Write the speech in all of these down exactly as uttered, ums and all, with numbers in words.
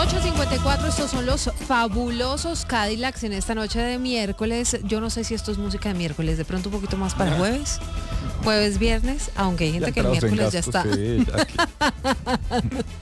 ocho cincuenta y cuatro, estos son los fabulosos Cadillacs en esta noche de miércoles. Yo no sé si esto es música de miércoles, de pronto un poquito más para jueves, jueves, viernes, aunque hay gente que el miércoles ya está. Sí, ya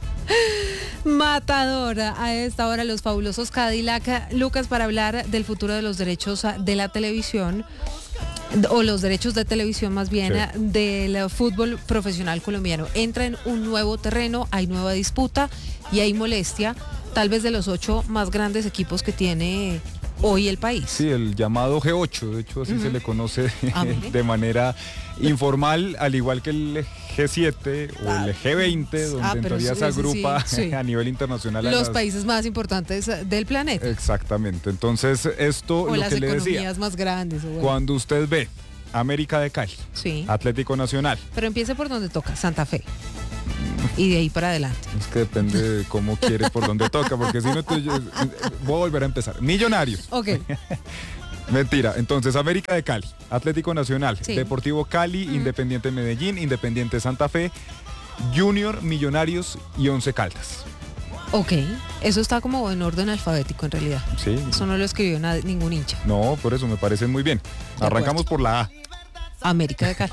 Matadora a esta hora los fabulosos Cadillac. Lucas, para hablar del futuro de los derechos de la televisión, o los derechos de televisión más bien, sí, del fútbol profesional colombiano. Entra en un nuevo terreno, hay nueva disputa y hay molestia, tal vez de los ocho más grandes equipos que tiene hoy el país. Sí, el llamado G ocho, de hecho así uh-huh. se le conoce de manera informal, al igual que el G siete o ah, el G veinte, donde ah, en teoría sí, se agrupa sí, sí. a nivel internacional los las... países más importantes del planeta. Exactamente, entonces esto o lo las que le decía, economías más grandes. O bueno. Cuando usted ve América de Cali, sí. Atlético Nacional. Pero empiece por donde toca, Santa Fe. Y de ahí para adelante. Es que depende de cómo quiere, por dónde toca, porque si no, te, voy a volver a empezar. Millonarios. Ok. Mentira. Entonces, América de Cali, Atlético Nacional, sí. Deportivo Cali, mm. Independiente Medellín, Independiente Santa Fe, Junior, Millonarios y Once Caldas. Ok, eso está como en orden alfabético en realidad. Sí. Eso no lo escribió nadie, ningún hincha. No, por eso me parece muy bien. Arrancamos por la A. América de Cali.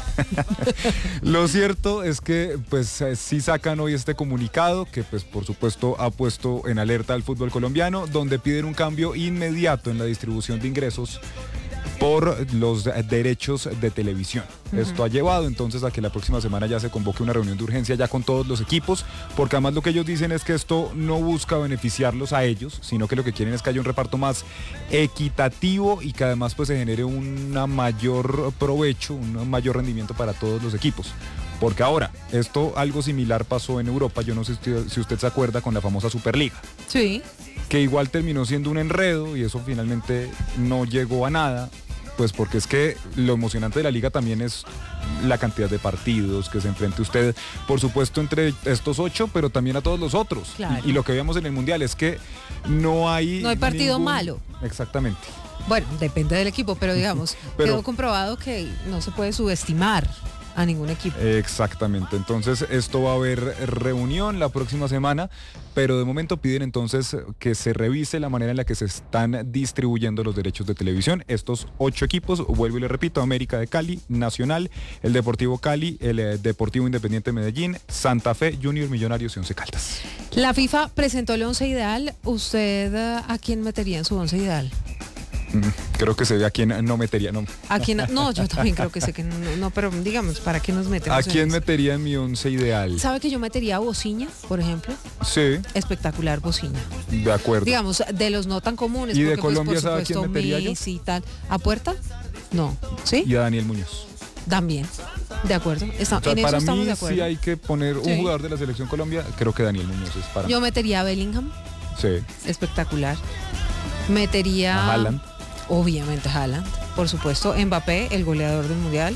Lo cierto es que pues eh, sí sacan hoy este comunicado que pues por supuesto ha puesto en alerta al fútbol colombiano, donde piden un cambio inmediato en la distribución de ingresos por los derechos de televisión. Uh-huh. Esto ha llevado entonces a que la próxima semana ya se convoque una reunión de urgencia ya con todos los equipos, porque además lo que ellos dicen es que esto no busca beneficiarlos a ellos, sino que lo que quieren es que haya un reparto más equitativo y que además pues se genere un mayor provecho, un mayor rendimiento para todos los equipos. Porque ahora, esto algo similar pasó en Europa, yo no sé si usted se acuerda con la famosa Superliga. Sí. Que igual terminó siendo un enredo y eso finalmente no llegó a nada, pues porque es que lo emocionante de la liga también es la cantidad de partidos que se enfrente usted, por supuesto entre estos ocho, pero también a todos los otros. Claro. Y, y lo que veíamos en el Mundial es que no hay... No hay partido ningún... malo. Exactamente. Bueno, depende del equipo, pero digamos, pero... quedó comprobado que no se puede subestimar a ningún equipo. Exactamente, entonces esto va a haber reunión la próxima semana, pero de momento piden entonces que se revise la manera en la que se están distribuyendo los derechos de televisión. Estos ocho equipos, vuelvo y le repito, América de Cali, Nacional, el Deportivo Cali, el eh, Deportivo Independiente Medellín, Santa Fe, Junior, Millonarios y Once Caldas. La FIFA presentó el once ideal. ¿Usted a quién metería en su once ideal? Creo que se ve a quién no metería, no. ¿A quién? No, yo también creo que sé que no, no, pero digamos, ¿para qué nos metemos? ¿A quién metería en mi once ideal? ¿Sabe que yo metería a Bociña, por ejemplo? Sí. Espectacular Bociña. De acuerdo. Digamos, de los no tan comunes. ¿Y porque, de Colombia pues, sabe a quién metería yo? Y tal. ¿A Puerta? No. ¿Sí? Y a Daniel Muñoz. También. De acuerdo. Está, o sea, en para eso estamos mí de acuerdo. Si hay que poner un sí. jugador de la selección Colombia, creo que Daniel Muñoz es para Yo mí. metería a Bellingham. Sí. Espectacular. Metería... A Haaland. Obviamente Haaland, por supuesto. Mbappé, el goleador del Mundial.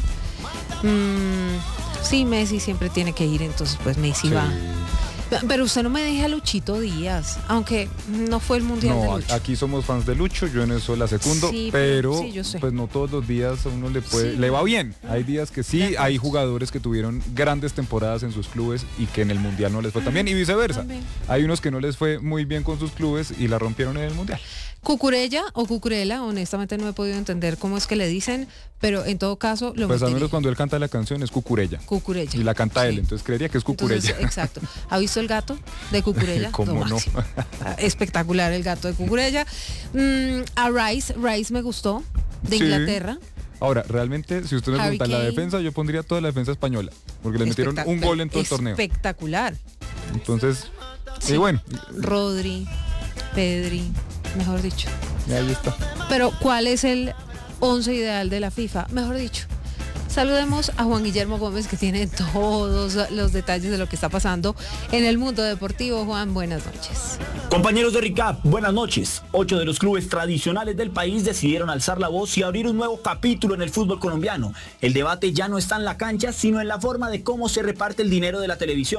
Mm, sí, Messi siempre tiene que ir, entonces pues Messi sí. va. Pero usted no me deja a Luchito Díaz, aunque no fue el Mundial no, de Lucho. Aquí somos fans de Lucho, yo en eso la secundo, sí, pero sí, yo sé. Pues no todos los días a uno le puede, sí. le va bien. Hay días que sí, hay jugadores que tuvieron grandes temporadas en sus clubes y que en el Mundial no les fue tan bien, y viceversa. También. Hay unos que no les fue muy bien con sus clubes y la rompieron en el Mundial. Cucurella o Cucurella, honestamente no he podido entender cómo es que le dicen, pero en todo caso lo Pues metería. al menos cuando él canta la canción es Cucurella. Cucurella. Y la canta sí. él, entonces creería que es Cucurella. Entonces, exacto. ¿Ha visto el gato de Cucurella? ¿Cómo no? Espectacular el gato de Cucurella. Mm, a Rice, Rice me gustó, de sí. Inglaterra. Ahora, realmente, si usted me pregunta la defensa, yo pondría toda la defensa española, porque le metieron un gol en todo el torneo. Espectacular. Entonces, sí. y bueno. Rodri, Pedri, mejor dicho. Y ahí está. Pero, ¿cuál es el once ideal de la FIFA? Mejor dicho. Saludemos a Juan Guillermo Gómez, que tiene todos los detalles de lo que está pasando en el mundo deportivo. Juan, buenas noches. Compañeros de RICAP, buenas noches. Ocho de los clubes tradicionales del país decidieron alzar la voz y abrir un nuevo capítulo en el fútbol colombiano. El debate ya no está en la cancha, sino en la forma de cómo se reparte el dinero de la televisión.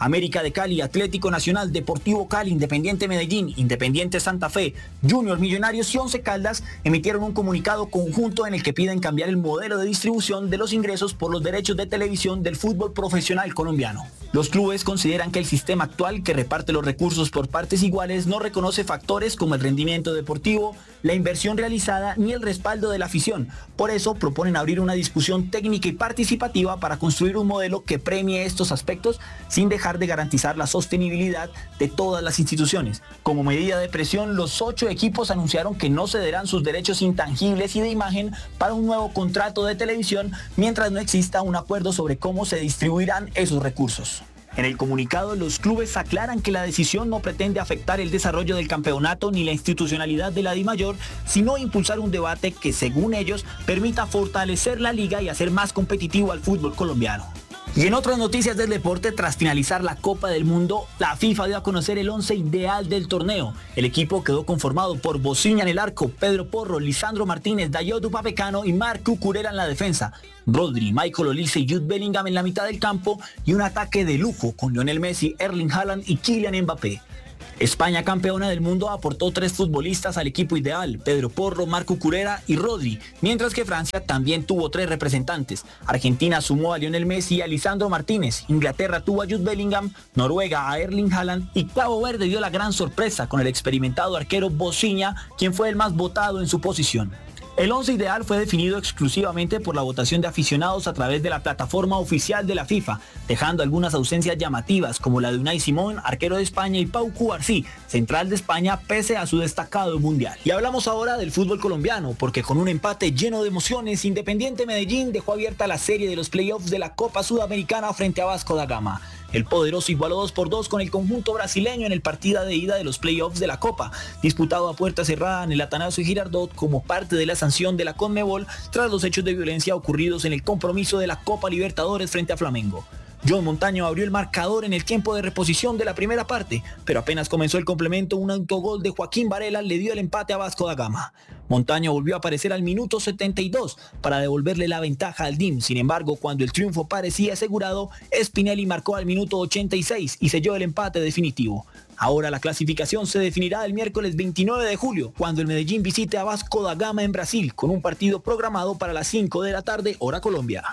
América de Cali, Atlético Nacional, Deportivo Cali, Independiente Medellín, Independiente Santa Fe, Junior, Millonarios y Once Caldas emitieron un comunicado conjunto en el que piden cambiar el modelo de distribución de los ingresos por los derechos de televisión del fútbol profesional colombiano. Los clubes consideran que el sistema actual, que reparte los recursos por partes iguales, no reconoce factores como el rendimiento deportivo, la inversión realizada ni el respaldo de la afición. Por eso proponen abrir una discusión técnica y participativa para construir un modelo que premie estos aspectos sin dejar de garantizar la sostenibilidad de todas las instituciones. Como medida de presión, los ocho equipos anunciaron que no cederán sus derechos intangibles y de imagen para un nuevo contrato de televisión mientras no exista un acuerdo sobre cómo se distribuirán esos recursos. En el comunicado, los clubes aclaran que la decisión no pretende afectar el desarrollo del campeonato ni la institucionalidad de la DIMAYOR, sino impulsar un debate que, según ellos, permita fortalecer la liga y hacer más competitivo al fútbol colombiano. Y en otras noticias del deporte, tras finalizar la Copa del Mundo, la FIFA dio a conocer el once ideal del torneo. El equipo quedó conformado por Bociña en el arco, Pedro Porro, Lisandro Martínez, Dayot Upamecano y Marc Cucurella en la defensa. Rodri, Michael Olise y Jude Bellingham en la mitad del campo y un ataque de lujo con Lionel Messi, Erling Haaland y Kylian Mbappé. España, campeona del mundo, aportó tres futbolistas al equipo ideal, Pedro Porro, Marc Cucurella y Rodri, mientras que Francia también tuvo tres representantes. Argentina sumó a Lionel Messi y a Lisandro Martínez, Inglaterra tuvo a Jude Bellingham, Noruega a Erling Haaland y Cabo Verde dio la gran sorpresa con el experimentado arquero Bociña, quien fue el más votado en su posición. El once ideal fue definido exclusivamente por la votación de aficionados a través de la plataforma oficial de la FIFA, dejando algunas ausencias llamativas como la de Unai Simón, arquero de España, y Pau Cubarsí, central de España, pese a su destacado mundial. Y hablamos ahora del fútbol colombiano, porque con un empate lleno de emociones, Independiente Medellín dejó abierta la serie de los playoffs de la Copa Sudamericana frente a Vasco da Gama. El poderoso igualó dos por dos con el conjunto brasileño en el partido de ida de los playoffs de la Copa, disputado a puerta cerrada en el Atanasio Girardot como parte de la sanción de la Conmebol tras los hechos de violencia ocurridos en el compromiso de la Copa Libertadores frente a Flamengo. John Montaño abrió el marcador en el tiempo de reposición de la primera parte, pero apenas comenzó el complemento, un autogol de Joaquín Varela le dio el empate a Vasco da Gama. Montaño volvió a aparecer al minuto setenta y dos para devolverle la ventaja al D I M. Sin embargo, cuando el triunfo parecía asegurado, Spinelli marcó al minuto ochenta y seis y selló el empate definitivo. Ahora la clasificación se definirá el miércoles veintinueve de julio, cuando el Medellín visite a Vasco da Gama en Brasil, con un partido programado para las cinco de la tarde, hora Colombia.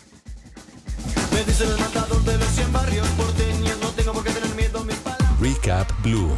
Me dicen el matador de los cien barrios porteños, no tengo por qué tener miedo a mis palabras. Recap Blue.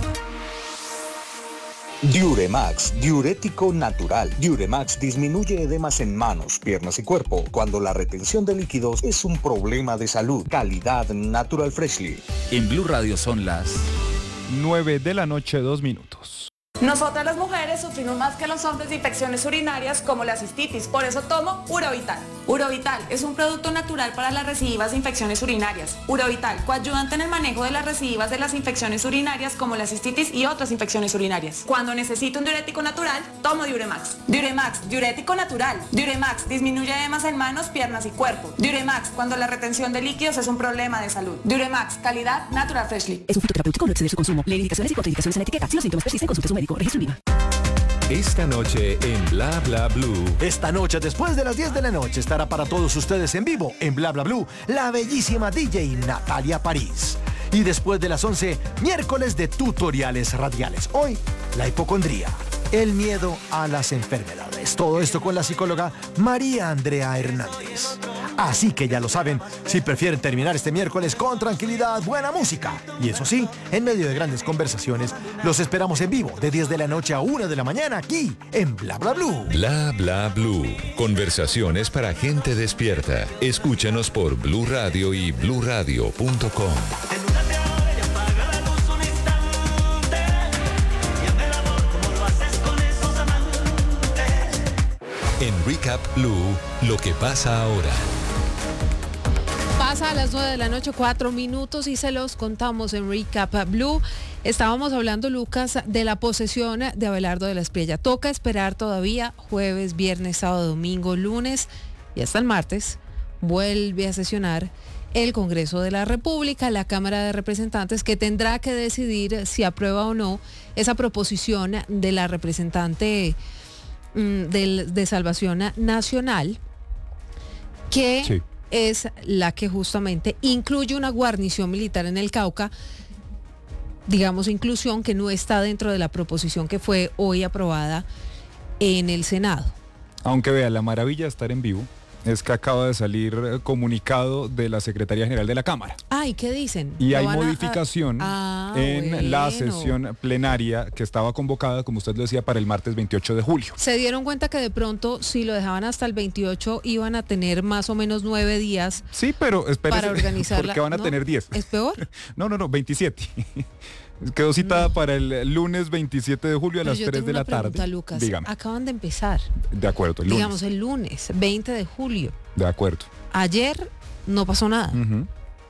Diuremax, diurético natural. Diuremax disminuye edemas en manos, piernas y cuerpo cuando la retención de líquidos es un problema de salud. Calidad Natural Freshly. En Blue Radio son las nueve de la noche, dos minutos. Nosotras las mujeres sufrimos más que los hombres de infecciones urinarias como la cistitis, por eso tomo Urovital. Urovital es un producto natural para las recidivas de infecciones urinarias. Urovital, coadyuvante en el manejo de las recidivas de las infecciones urinarias como la cistitis y otras infecciones urinarias. Cuando necesito un diurético natural, tomo Diuremax. Diuremax, diurético natural. Diuremax disminuye edemas en manos, piernas y cuerpo. Diuremax, cuando la retención de líquidos es un problema de salud. Diuremax, calidad Natural Freshly. Es un fitoterapéutico, no exceder su consumo. Lee indicaciones y contraindicaciones en la etiqueta. Si los síntomas persisten, consulte a su médico. Registro IVA. Esta noche en Bla Bla Blue. Esta noche, después de las diez de la noche, estará para todos ustedes en vivo en Bla Bla Blue la bellísima D J Natalia París. Y después de las once, miércoles de tutoriales radiales. Hoy, la hipocondría, el miedo a las enfermedades. Todo esto con la psicóloga María Andrea Hernández. Así que ya lo saben, si prefieren terminar este miércoles con tranquilidad, buena música. Y eso sí, en medio de grandes conversaciones, los esperamos en vivo de diez de la noche a una de la mañana aquí en Bla Bla Blue. Bla Bla Blue. Conversaciones para gente despierta. Escúchanos por Blue Radio y blue radio punto com. En Recap Blue, lo que pasa ahora. Pasa a las nueve de la noche, cuatro minutos y se los contamos en Recap Blue. Estábamos hablando, Lucas, de la posesión de Abelardo de la Espriella. Toca esperar todavía jueves, viernes, sábado, domingo, lunes y hasta el martes. Vuelve a sesionar el Congreso de la República, la Cámara de Representantes, que tendrá que decidir si aprueba o no esa proposición de la representante mm, del, de Salvación Nacional que... Sí. es la que justamente incluye una guarnición militar en el Cauca, digamos inclusión que no está dentro de la proposición que fue hoy aprobada en el Senado. Aunque vea, la maravilla de estar en vivo es que acaba de salir eh, comunicado de la Secretaría General de la Cámara. Ay, ¿qué dicen? Y ¿Lo hay van a- modificación Ah, en bueno. la sesión plenaria que estaba convocada, como usted lo decía, para el martes veintiocho de julio. Se dieron cuenta que de pronto, si lo dejaban hasta el veintiocho, iban a tener más o menos nueve días Sí, pero espérese, para organizarla. porque van a ¿No? tener diez. ¿Es peor? No, no, no, veintisiete. Quedó citada para el lunes veintisiete de julio a Pero las yo tres tengo de una la tarde. pregunta, Lucas. Dígame. Acaban de empezar, De acuerdo, el lunes. digamos el lunes, veinte de julio. De acuerdo. Ayer no pasó nada. Ujú.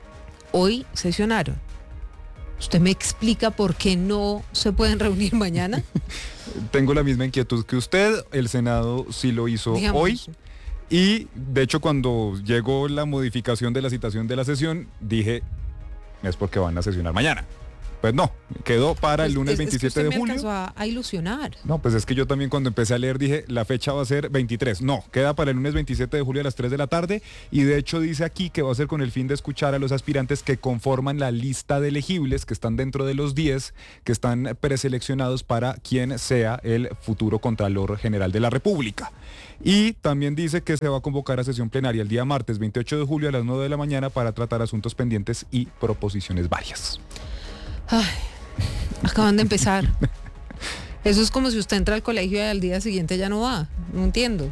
Hoy sesionaron. ¿Usted me explica por qué no se pueden reunir mañana? Tengo la misma inquietud que usted. El Senado sí lo hizo Digamos. hoy. Y de hecho, cuando llegó la modificación de la citación de la sesión, dije, es porque van a sesionar mañana. Pues no, quedó para el Pues, lunes es- es que veintisiete usted de me julio. alcanzó a, a ilusionar. No, pues es que yo también cuando empecé a leer dije, la fecha va a ser veintitrés. No, queda para el lunes veintisiete de julio a las tres de la tarde. Y de hecho dice aquí que va a ser con el fin de escuchar a los aspirantes que conforman la lista de elegibles, que están dentro de los diez, que están preseleccionados para quien sea el futuro Contralor General de la República. Y también dice que se va a convocar a sesión plenaria el día martes veintiocho de julio a las nueve de la mañana para tratar asuntos pendientes y proposiciones varias. Ay, acaban de empezar. Eso es como si usted entra al colegio y al día siguiente ya no va. No entiendo.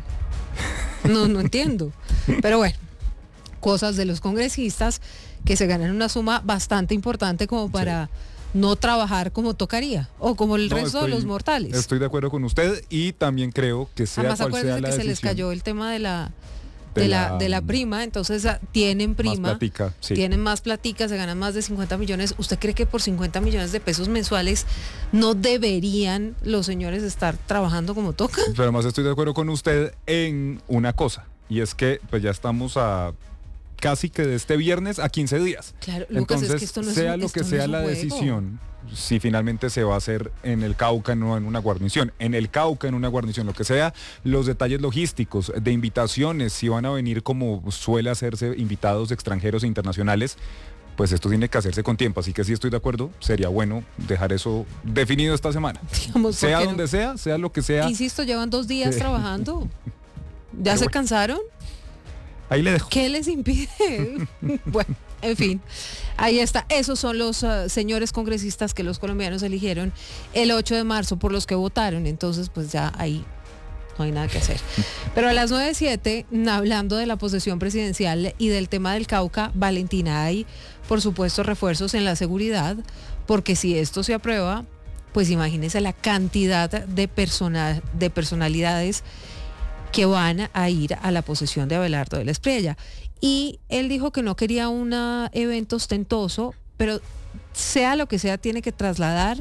No, no entiendo. Pero bueno, cosas de los congresistas que se ganan una suma bastante importante como para no trabajar como tocaría o como el No, resto de estoy- los mortales. Estoy de acuerdo con usted y también creo que sea Además, cual sea acuérdense la que se les decisión. cayó el tema de la de, De la, la- de la prima, entonces ah, tienen prima, Más platica, sí. tienen más platica, se ganan más de cincuenta millones. ¿Usted cree que por cincuenta millones de pesos mensuales no deberían los señores estar trabajando como toca? Pero además estoy de acuerdo con usted en una cosa, y es que pues ya estamos a casi que de este viernes a quince días. Claro, Lucas, Entonces, es que esto no es sea un- lo esto que no es sea un la juego. decisión, si finalmente se va a hacer en el Cauca, no en una guarnición, en el Cauca, en una guarnición, lo que sea, los detalles logísticos, de invitaciones, si van a venir como suele hacerse invitados extranjeros e internacionales, pues esto tiene que hacerse con tiempo, así que sí estoy de acuerdo, sería bueno dejar eso definido esta semana. Digamos, ¿por Sea qué no? donde sea, sea lo que sea, Insisto, llevan dos días Sí. trabajando. ¿Ya Pero se bueno. cansaron? ahí le dejo. ¿Qué les impide? Bueno, en fin, ahí está. Esos son los uh, señores congresistas que los colombianos eligieron el ocho de marzo, por los que votaron. Entonces, pues ya ahí no hay nada que hacer. Pero a las nueve siete, hablando de la posesión presidencial y del tema del Cauca, Valentina, hay, por supuesto, refuerzos en la seguridad, porque si esto se aprueba, pues imagínense la cantidad de, persona, de personalidades que van a ir a la posesión de Abelardo de la Espriella. Y él dijo que no quería un evento ostentoso, pero sea lo que sea, tiene que trasladar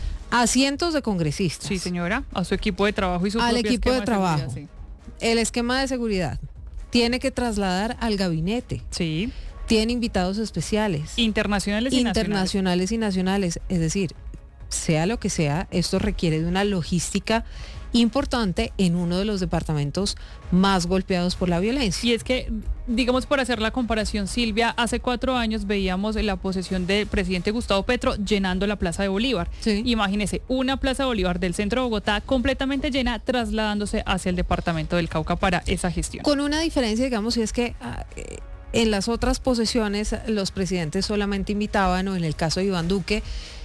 a cientos de congresistas. Sí, señora, a su equipo de trabajo y su Al propio equipo de esquema trabajo. seguridad, El esquema de seguridad tiene que trasladar al gabinete. Sí. Tiene invitados especiales. sí. Internacionales y nacionales. internacionales y nacionales. Es decir, sea lo que sea, esto requiere de una logística importante en uno de los departamentos más golpeados por la violencia. Y es que, digamos, por hacer la comparación, Silvia, hace cuatro años veíamos la posesión del presidente Gustavo Petro llenando la Plaza de Bolívar. Sí. Imagínese, una Plaza de Bolívar del centro de Bogotá completamente llena, trasladándose hacia el departamento del Cauca para esa gestión. Con una diferencia, digamos, y es que ah, eh, en las otras posesiones los presidentes solamente invitaban, o en el caso de Iván Duque,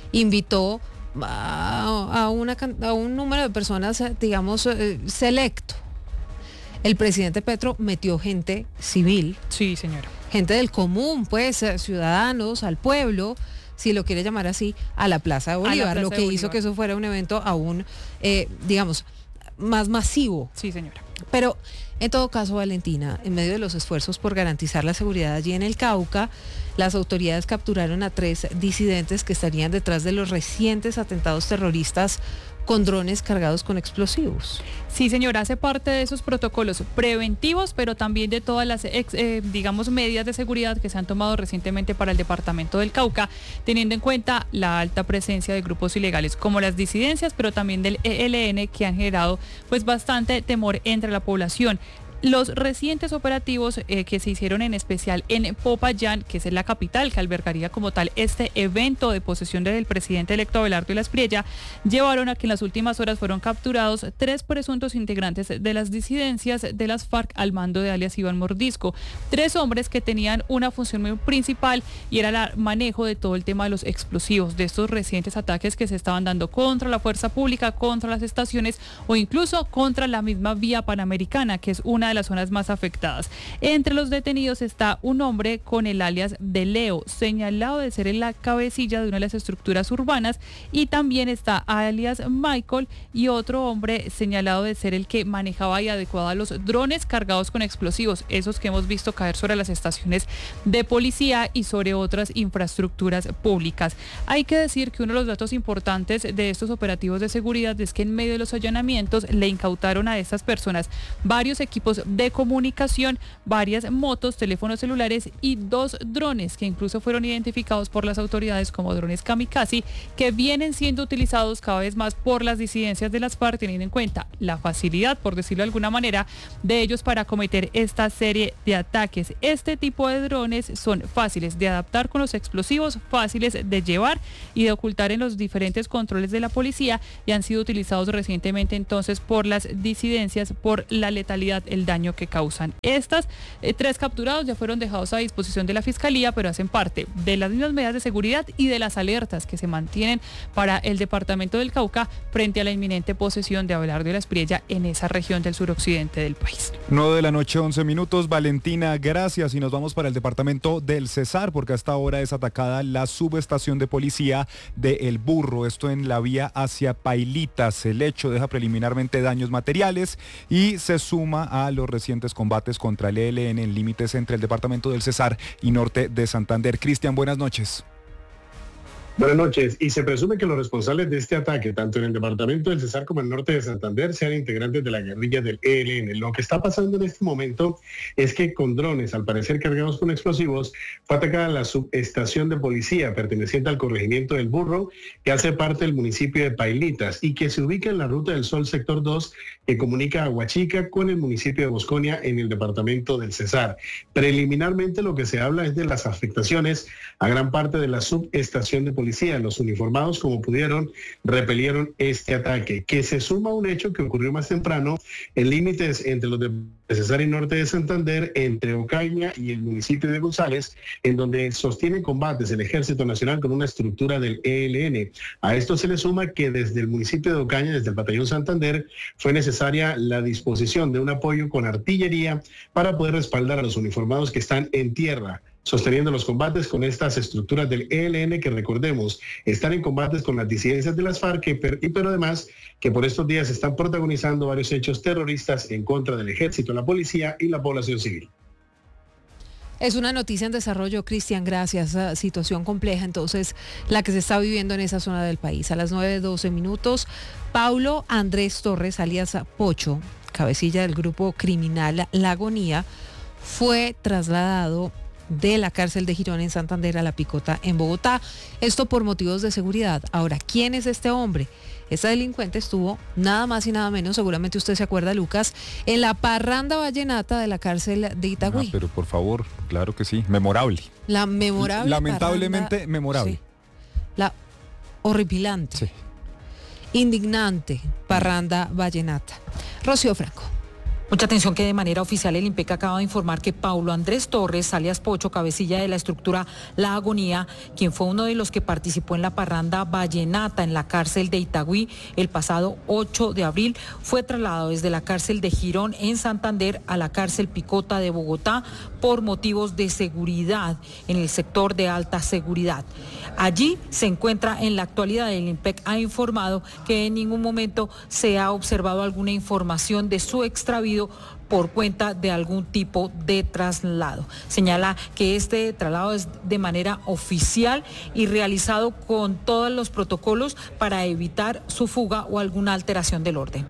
invitó a, a, una, can- a un número de personas, eh, digamos, eh, selecto. El presidente Petro metió gente civil. Sí, señora. Gente del común, pues, eh, ciudadanos, al pueblo, si lo quiere llamar así, a la Plaza de A la Bolívar, Plaza lo de que hizo Bolívar. que eso fuera un evento aún, eh, digamos, más masivo. Sí, señora. Pero en todo caso, Valentina, en medio de los esfuerzos por garantizar la seguridad allí en el Cauca, las autoridades capturaron a tres disidentes que estarían detrás de los recientes atentados terroristas con drones cargados con explosivos. Sí, señora, hace parte de esos protocolos preventivos, pero también de todas las, ex- eh, digamos, medidas de seguridad que se han tomado recientemente para el departamento del Cauca, teniendo en cuenta la alta presencia de grupos ilegales como las disidencias, pero también del E L N, que han generado pues bastante temor entre la población. Los recientes operativos eh, que se hicieron en especial en Popayán, que es la capital que albergaría como tal este evento de posesión del presidente electo Abelardo Illas Priella, llevaron a que en las últimas horas fueron capturados tres presuntos integrantes de las disidencias de las FARC al mando de alias Iván Mordisco. Tres hombres que tenían una función muy principal y era el manejo de todo el tema de los explosivos, de estos recientes ataques que se estaban dando contra la fuerza pública, contra las estaciones o incluso contra la misma vía panamericana, que es una de las zonas más afectadas. Entre los detenidos está un hombre con el alias de Leo, señalado de ser en la cabecilla de una de las estructuras urbanas, y también está alias Michael y otro hombre señalado de ser el que manejaba y adecuaba los drones cargados con explosivos, esos que hemos visto caer sobre las estaciones de policía y sobre otras infraestructuras públicas. Hay que decir que uno de los datos importantes de estos operativos de seguridad es que en medio de los allanamientos le incautaron a estas personas varios equipos de comunicación, varias motos, teléfonos celulares y dos drones que incluso fueron identificados por las autoridades como drones kamikaze, que vienen siendo utilizados cada vez más por las disidencias de las FARC, teniendo en cuenta la facilidad, por decirlo de alguna manera, de ellos para cometer esta serie de ataques. Este tipo de drones son fáciles de adaptar con los explosivos, fáciles de llevar y de ocultar en los diferentes controles de la policía, y han sido utilizados recientemente entonces por las disidencias por la letalidad, el daño que causan. Estas eh, tres capturados ya fueron dejados a disposición de la Fiscalía, pero hacen parte de las mismas medidas de seguridad y de las alertas que se mantienen para el departamento del Cauca frente a la inminente posesión de Abelardo Illas Priella en esa región del suroccidente del país. nueve de la noche, once minutos. Valentina, gracias. Y nos vamos para el departamento del Cesar, porque hasta ahora es atacada la subestación de policía de El Burro, esto en la vía hacia Pailitas. El hecho deja preliminarmente daños materiales y se suma a los recientes combates contra el E L N en límites entre el departamento del Cesar y norte de Santander. Cristian, buenas noches. Buenas noches. Y se presume que los responsables de este ataque, tanto en el departamento del Cesar como en el norte de Santander, sean integrantes de la guerrilla del E L N. Lo que está pasando en este momento es que con drones, al parecer cargados con explosivos, fue atacada la subestación de policía perteneciente al corregimiento del Burro, que hace parte del municipio de Pailitas y que se ubica en la Ruta del Sol sector dos, que comunica a Huachica con el municipio de Bosconia en el departamento del Cesar. Preliminarmente lo que se habla es de las afectaciones a gran parte de la subestación de policía. Los uniformados, como pudieron, repelieron este ataque, que se suma a un hecho que ocurrió más temprano en límites entre los de Cesar y norte de Santander, entre Ocaña y el municipio de González, en donde sostiene combates el Ejército Nacional con una estructura del E L N. A esto se le suma que desde el municipio de Ocaña, desde el batallón Santander, fue necesaria la disposición de un apoyo con artillería para poder respaldar a los uniformados que están en tierra, sosteniendo los combates con estas estructuras del E L N, que recordemos, están en combates con las disidencias de las FARC, y pero además que por estos días están protagonizando varios hechos terroristas en contra del ejército, la policía y la población civil. Es una noticia en desarrollo, Cristian, gracias. A situación compleja, entonces, la que se está viviendo en esa zona del país. A las nueve doce minutos, Paulo Andrés Torres, alias Pocho, cabecilla del grupo criminal La Agonía, fue trasladado de la cárcel de Girón en Santander a La Picota en Bogotá, esto por motivos de seguridad. Ahora, ¿quién es este hombre? Este delincuente estuvo nada más y nada menos, seguramente usted se acuerda, Lucas, en la parranda vallenata de la cárcel de Itagüí. Ah, pero por favor, claro que sí, memorable. La memorable Lamentablemente parranda, memorable. Sí. La horripilante, sí. indignante parranda vallenata. Rocío Franco. Mucha atención que de manera oficial el IMPEC acaba de informar que Paulo Andrés Torres, alias Pocho, cabecilla de la estructura La Agonía, quien fue uno de los que participó en la parranda vallenata en la cárcel de Itagüí el pasado ocho de abril, fue trasladado desde la cárcel de Girón en Santander a la cárcel Picota de Bogotá por motivos de seguridad en el sector de alta seguridad. Allí se encuentra en la actualidad. El IMPEC ha informado que en ningún momento se ha observado alguna información de su extravío por cuenta de algún tipo de traslado. Señala que este traslado es de manera oficial y realizado con todos los protocolos para evitar su fuga o alguna alteración del orden.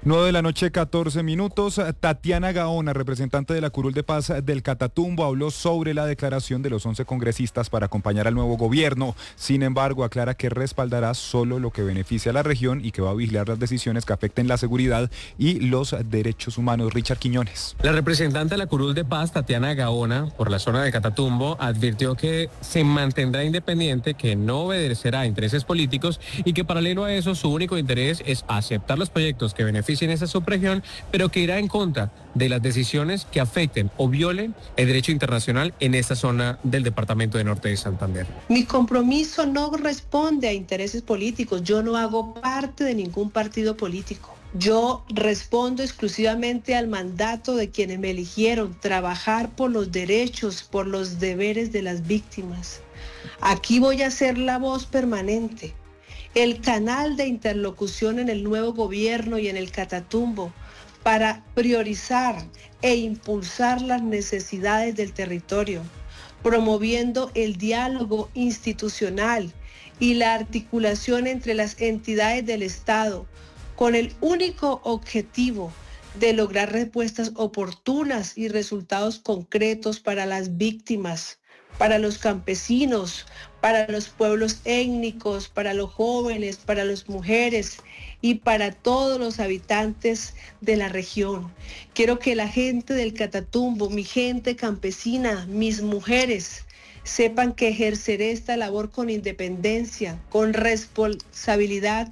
nueve de la noche, catorce minutos. Tatiana Gaona, representante de la Curul de Paz del Catatumbo, habló sobre la declaración de los once congresistas para acompañar al nuevo gobierno. Sin embargo, aclara que respaldará solo lo que beneficie a la región y que va a vigilar las decisiones que afecten la seguridad y los derechos humanos. Richard Quiñones. La representante de la Curul de Paz, Tatiana Gaona, por la zona de Catatumbo, advirtió que se mantendrá independiente, que no obedecerá a intereses políticos y que paralelo a eso su único interés es aceptar los proyectos que beneficien en esa subregión, pero que irá en contra de las decisiones que afecten o violen el derecho internacional en esta zona del departamento de Norte de Santander. Mi compromiso no responde a intereses políticos. Yo no hago parte de ningún partido político. Yo respondo exclusivamente al mandato de quienes me eligieron, trabajar por los derechos, por los deberes de las víctimas. Aquí voy a ser la voz permanente, el canal de interlocución en el nuevo gobierno y en el Catatumbo para priorizar e impulsar las necesidades del territorio, promoviendo el diálogo institucional y la articulación entre las entidades del Estado con el único objetivo de lograr respuestas oportunas y resultados concretos para las víctimas, para los campesinos, para los pueblos étnicos, para los jóvenes, para las mujeres y para todos los habitantes de la región. Quiero que la gente del Catatumbo, mi gente campesina, mis mujeres, sepan que ejerceré esta labor con independencia, con responsabilidad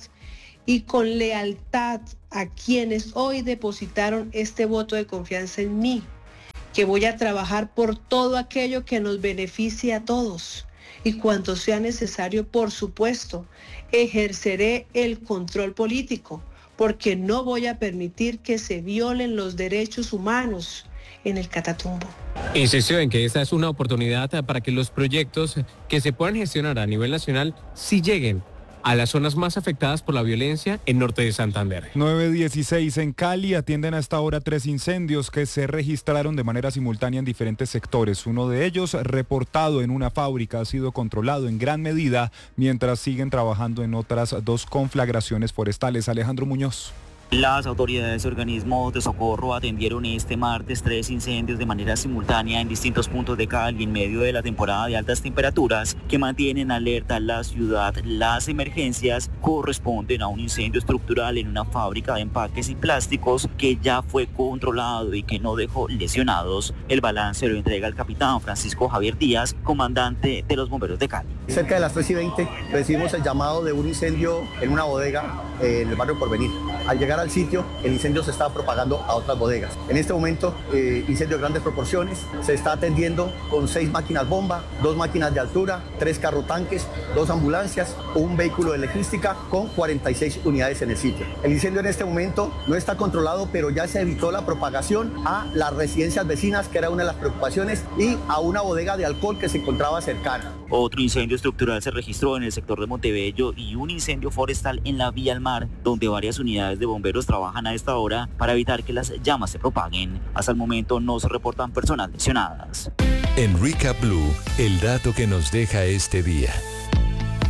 y con lealtad a quienes hoy depositaron este voto de confianza en mí, que voy a trabajar por todo aquello que nos beneficie a todos y cuando sea necesario, por supuesto, ejerceré el control político, porque no voy a permitir que se violen los derechos humanos en el Catatumbo. Insistió en que esta es una oportunidad para que los proyectos que se puedan gestionar a nivel nacional sí lleguen a las zonas más afectadas por la violencia en Norte de Santander. nueve dieciséis en Cali atienden a esta hora tres incendios que se registraron de manera simultánea en diferentes sectores. Uno de ellos, reportado en una fábrica, ha sido controlado en gran medida, mientras siguen trabajando en otras dos conflagraciones forestales. Alejandro Muñoz. Las autoridades y organismos de socorro atendieron este martes tres incendios de manera simultánea en distintos puntos de Cali en medio de la temporada de altas temperaturas que mantienen alerta la ciudad. Las emergencias corresponden a un incendio estructural en una fábrica de empaques y plásticos que ya fue controlado y que no dejó lesionados. El balance lo entrega el capitán Francisco Javier Díaz, comandante de los bomberos de Cali. Cerca de las tres y veinte recibimos el llamado de un incendio en una bodega en el barrio Porvenir. Al llegar al sitio, el incendio se estaba propagando a otras bodegas. En este momento, eh, incendio de grandes proporciones, se está atendiendo con seis máquinas bomba, dos máquinas de altura, tres carro tanques, dos ambulancias, un vehículo de logística con cuarenta y seis unidades en el sitio. El incendio en este momento no está controlado, pero ya se evitó la propagación a las residencias vecinas, que era una de las preocupaciones, y a una bodega de alcohol que se encontraba cercana. Otro incendio estructural se registró en el sector de Montebello y un incendio forestal en la vía al mar, donde varias unidades de bomberos trabajan a esta hora para evitar que las llamas se propaguen. Hasta el momento no se reportan personas lesionadas. En Recap Blue, el dato que nos deja este día.